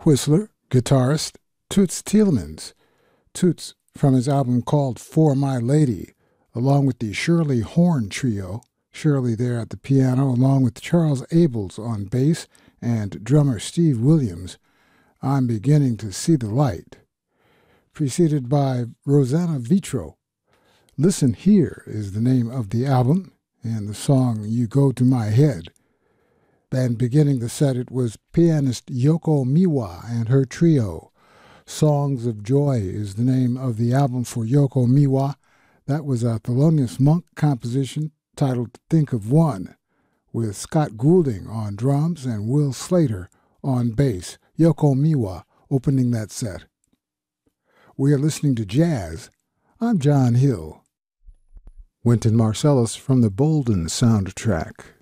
Whistler, guitarist Toots Thielemans. Toots from his album called For My Lady, along with the Shirley Horn Trio, Shirley there at the piano, along with Charles Abels on bass and drummer Steve Williams, I'm Beginning to See the Light, preceded by Rosanna Vitro. Listen Here is the name of the album, and the song You Go to My Head. And beginning the set, it was pianist Yoko Miwa and her trio. Songs of Joy is the name of the album for Yoko Miwa. That was a Thelonious Monk composition titled Think of One, with Scott Goulding on drums and Will Slater on bass. Yoko Miwa opening that set. We are listening to jazz. I'm John Hill. Wynton Marsalis from the Bolden soundtrack.